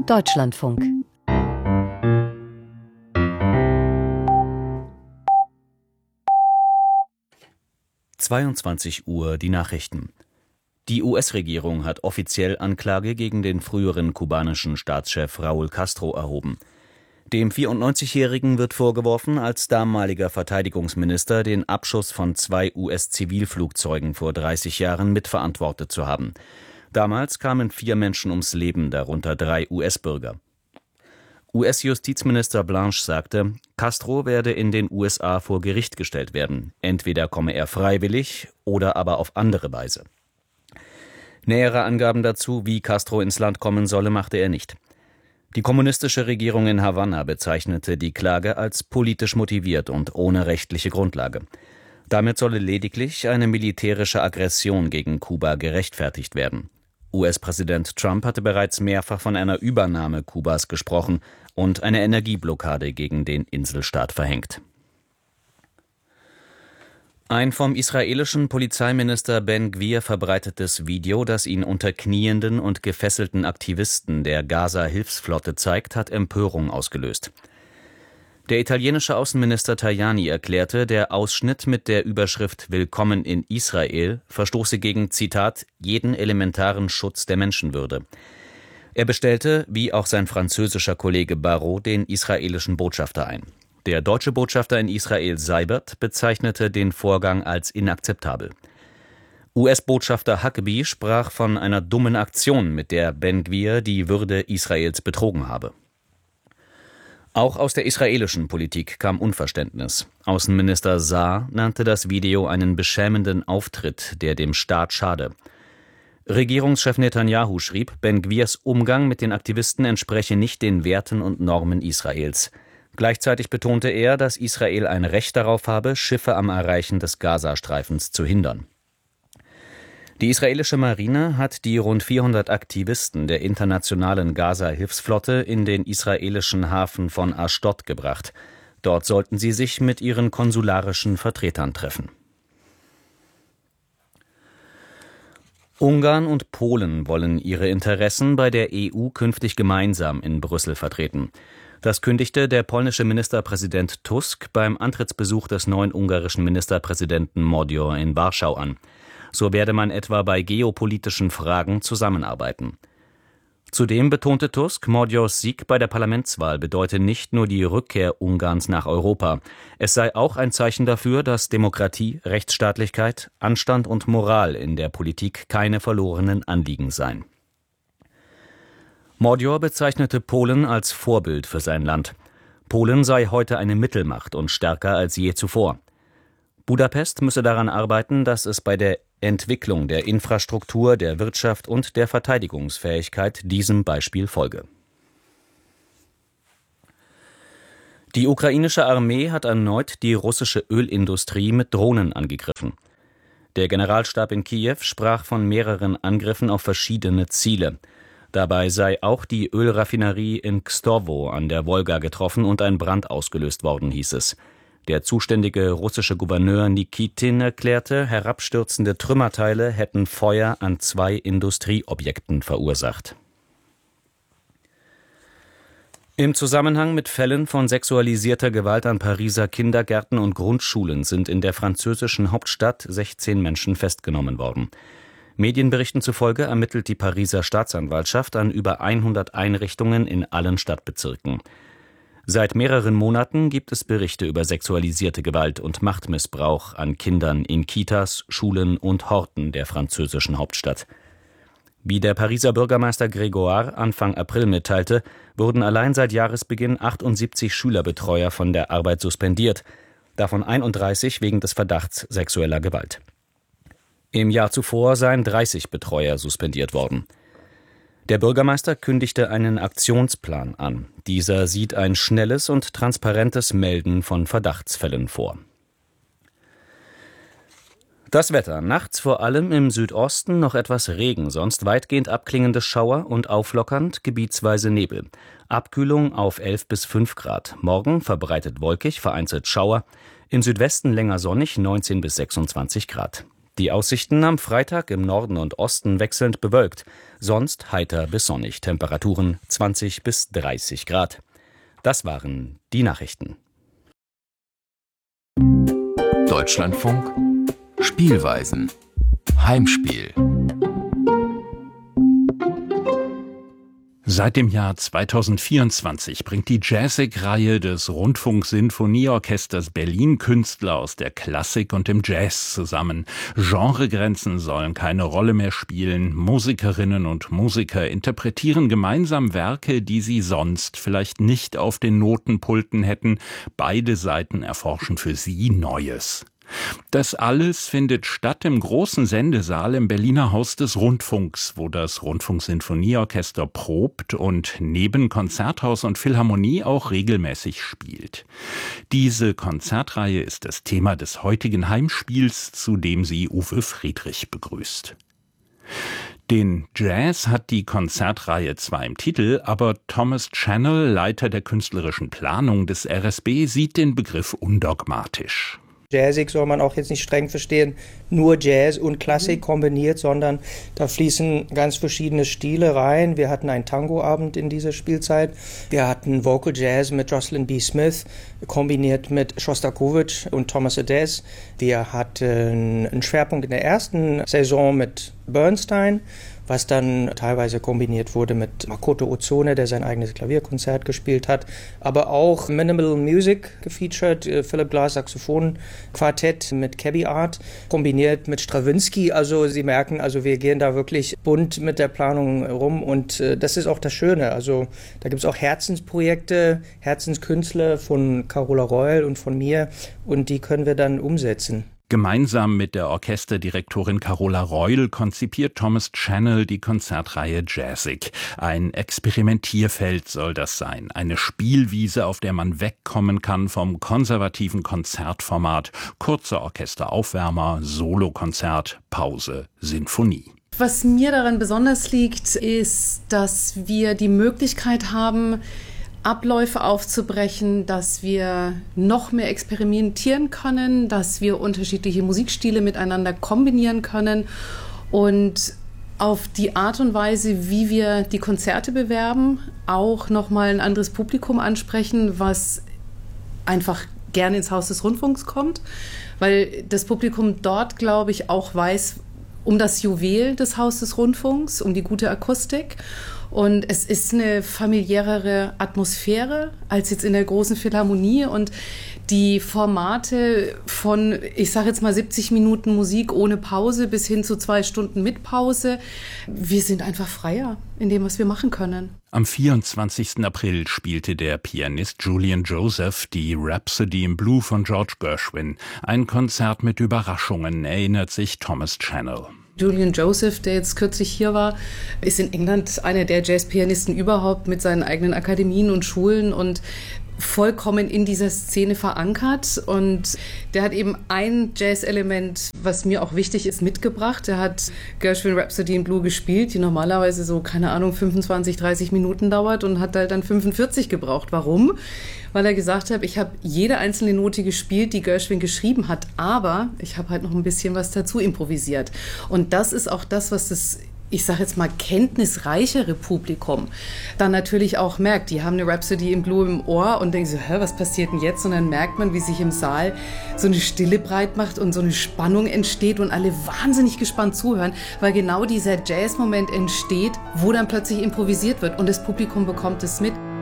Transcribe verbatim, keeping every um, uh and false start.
Deutschlandfunk. zweiundzwanzig Uhr, die Nachrichten. Die U S-Regierung hat offiziell Anklage gegen den früheren kubanischen Staatschef Raúl Castro erhoben. Dem vierundneunzigjährigen wird vorgeworfen, als damaliger Verteidigungsminister den Abschuss von zwei U S-Zivilflugzeugen vor dreißig Jahren mitverantwortet zu haben. Damals kamen vier Menschen ums Leben, darunter drei U S-Bürger. U S-Justizminister Blanche sagte, Castro werde in den U S A vor Gericht gestellt werden. Entweder komme er freiwillig oder aber auf andere Weise. Nähere Angaben dazu, wie Castro ins Land kommen solle, machte er nicht. Die kommunistische Regierung in Havanna bezeichnete die Klage als politisch motiviert und ohne rechtliche Grundlage. Damit solle lediglich eine militärische Aggression gegen Kuba gerechtfertigt werden. U S-Präsident Trump hatte bereits mehrfach von einer Übernahme Kubas gesprochen und eine Energieblockade gegen den Inselstaat verhängt. Ein vom israelischen Polizeiminister Ben Gvir verbreitetes Video, das ihn unter knienden und gefesselten Aktivisten der Gaza-Hilfsflotte zeigt, hat Empörung ausgelöst. Der italienische Außenminister Tajani erklärte, der Ausschnitt mit der Überschrift »Willkommen in Israel« verstoße gegen, Zitat, »jeden elementaren Schutz der Menschenwürde«. Er bestellte, wie auch sein französischer Kollege Barrot, den israelischen Botschafter ein. Der deutsche Botschafter in Israel, Seibert, bezeichnete den Vorgang als inakzeptabel. U S-Botschafter Huckabee sprach von einer dummen Aktion, mit der Ben Gvir die Würde Israels betrogen habe. Auch aus der israelischen Politik kam Unverständnis. Außenminister Saar nannte das Video einen beschämenden Auftritt, der dem Staat schade. Regierungschef Netanyahu schrieb, Ben Gvirs Umgang mit den Aktivisten entspreche nicht den Werten und Normen Israels. Gleichzeitig betonte er, dass Israel ein Recht darauf habe, Schiffe am Erreichen des Gazastreifens zu hindern. Die israelische Marine hat die rund vierhundert Aktivisten der internationalen Gaza-Hilfsflotte in den israelischen Hafen von Aschdod gebracht. Dort sollten sie sich mit ihren konsularischen Vertretern treffen. Ungarn und Polen wollen ihre Interessen bei der E U künftig gemeinsam in Brüssel vertreten. Das kündigte der polnische Ministerpräsident Tusk beim Antrittsbesuch des neuen ungarischen Ministerpräsidenten Magyar in Warschau an. So werde man etwa bei geopolitischen Fragen zusammenarbeiten. Zudem betonte Tusk, Magyars Sieg bei der Parlamentswahl bedeute nicht nur die Rückkehr Ungarns nach Europa. Es sei auch ein Zeichen dafür, dass Demokratie, Rechtsstaatlichkeit, Anstand und Moral in der Politik keine verlorenen Anliegen seien. Magyar bezeichnete Polen als Vorbild für sein Land. Polen sei heute eine Mittelmacht und stärker als je zuvor. Budapest müsse daran arbeiten, dass es bei der Entwicklung der Infrastruktur, der Wirtschaft und der Verteidigungsfähigkeit diesem Beispiel folge. Die ukrainische Armee hat erneut die russische Ölindustrie mit Drohnen angegriffen. Der Generalstab in Kiew sprach von mehreren Angriffen auf verschiedene Ziele. Dabei sei auch die Ölraffinerie in Kstowo an der Wolga getroffen und ein Brand ausgelöst worden, hieß es. Der zuständige russische Gouverneur Nikitin erklärte, herabstürzende Trümmerteile hätten Feuer an zwei Industrieobjekten verursacht. Im Zusammenhang mit Fällen von sexualisierter Gewalt an Pariser Kindergärten und Grundschulen sind in der französischen Hauptstadt sechzehn Menschen festgenommen worden. Medienberichten zufolge ermittelt die Pariser Staatsanwaltschaft an über hundert Einrichtungen in allen Stadtbezirken. Seit mehreren Monaten gibt es Berichte über sexualisierte Gewalt und Machtmissbrauch an Kindern in Kitas, Schulen und Horten der französischen Hauptstadt. Wie der Pariser Bürgermeister Grégoire Anfang April mitteilte, wurden allein seit Jahresbeginn achtundsiebzig Schülerbetreuer von der Arbeit suspendiert, davon einunddreißig wegen des Verdachts sexueller Gewalt. Im Jahr zuvor seien dreißig Betreuer suspendiert worden. Der Bürgermeister kündigte einen Aktionsplan an. Dieser sieht ein schnelles und transparentes Melden von Verdachtsfällen vor. Das Wetter. Nachts vor allem im Südosten noch etwas Regen, sonst weitgehend abklingende Schauer und auflockernd gebietsweise Nebel. Abkühlung auf elf bis fünf Grad. Morgen verbreitet wolkig, vereinzelt Schauer. Im Südwesten länger sonnig, neunzehn bis sechsundzwanzig Grad. Die Aussichten am Freitag im Norden und Osten wechselnd bewölkt, sonst heiter bis sonnig, Temperaturen zwanzig bis dreißig Grad. Das waren die Nachrichten. Deutschlandfunk Spielweisen. Heimspiel. Seit dem Jahr zweitausendvierundzwanzig bringt die Jazzig-Reihe des Rundfunk-Sinfonieorchesters Berlin Künstler aus der Klassik und dem Jazz zusammen. Genregrenzen sollen keine Rolle mehr spielen. Musikerinnen und Musiker interpretieren gemeinsam Werke, die sie sonst vielleicht nicht auf den Notenpulten hätten. Beide Seiten erforschen für sie Neues. Das alles findet statt im großen Sendesaal im Berliner Haus des Rundfunks, wo das Rundfunksinfonieorchester probt und neben Konzerthaus und Philharmonie auch regelmäßig spielt. Diese Konzertreihe ist das Thema des heutigen Heimspiels, zu dem sie Uwe Friedrich begrüßt. Den Jazz hat die Konzertreihe zwar im Titel, aber Thomas Channel, Leiter der künstlerischen Planung des R S B, sieht den Begriff undogmatisch. Jazzig soll man auch jetzt nicht streng verstehen, nur Jazz und Klassik kombiniert, sondern da fließen ganz verschiedene Stile rein. Wir hatten einen Tangoabend in dieser Spielzeit. Wir hatten Vocal Jazz mit Jocelyn B. Smith, kombiniert mit Schostakowitsch und Thomas Adès. Wir hatten einen Schwerpunkt in der ersten Saison mit Bernstein, was dann teilweise kombiniert wurde mit Makoto Ozone, der sein eigenes Klavierkonzert gespielt hat, aber auch Minimal Music gefeatured, Philip Glass Saxophon Quartett mit Cabby Art, kombiniert mit Stravinsky. Also Sie merken, also wir gehen da wirklich bunt mit der Planung rum und äh, das ist auch das Schöne. Also da gibt es auch Herzensprojekte, Herzenskünstler von Carola Reul und von mir und die können wir dann umsetzen. Gemeinsam mit der Orchesterdirektorin Carola Reul konzipiert Thomas Channel die Konzertreihe Jazzig. Ein Experimentierfeld soll das sein. Eine Spielwiese, auf der man wegkommen kann vom konservativen Konzertformat. Kurzer Orchesteraufwärmer, Solokonzert, Pause, Sinfonie. Was mir daran besonders liegt, ist, dass wir die Möglichkeit haben, Abläufe aufzubrechen, dass wir noch mehr experimentieren können, dass wir unterschiedliche Musikstile miteinander kombinieren können und auf die Art und Weise, wie wir die Konzerte bewerben, auch nochmal ein anderes Publikum ansprechen, was einfach gerne ins Haus des Rundfunks kommt, weil das Publikum dort, glaube ich, auch weiß um das Juwel des Haus des Rundfunks, um die gute Akustik. Und es ist eine familiärere Atmosphäre als jetzt in der großen Philharmonie. Und die Formate von, ich sage jetzt mal siebzig Minuten Musik ohne Pause bis hin zu zwei Stunden mit Pause, wir sind einfach freier in dem, was wir machen können. Am vierundzwanzigsten April spielte der Pianist Julian Joseph die Rhapsody in Blue von George Gershwin. Ein Konzert mit Überraschungen, erinnert sich Thomas Channel. Julian Joseph, der jetzt kürzlich hier war, ist in England einer der Jazzpianisten überhaupt mit seinen eigenen Akademien und Schulen und vollkommen in dieser Szene verankert. Und der hat eben ein Jazz-Element, was mir auch wichtig ist, mitgebracht. Er hat Gershwin Rhapsody in Blue gespielt, die normalerweise so, keine Ahnung, fünfundzwanzig, dreißig Minuten dauert und hat halt dann fünfundvierzig gebraucht. Warum? Weil er gesagt hat, ich habe jede einzelne Note gespielt, die Gershwin geschrieben hat, aber ich habe halt noch ein bisschen was dazu improvisiert. Und das ist auch das, was das, ich sage jetzt mal, kenntnisreichere Publikum dann natürlich auch merkt. Die haben eine Rhapsody in Blue im Ohr und denken so, hä, was passiert denn jetzt? Und dann merkt man, wie sich im Saal so eine Stille breit macht und so eine Spannung entsteht und alle wahnsinnig gespannt zuhören, weil genau dieser Jazz-Moment entsteht, wo dann plötzlich improvisiert wird und das Publikum bekommt es mit.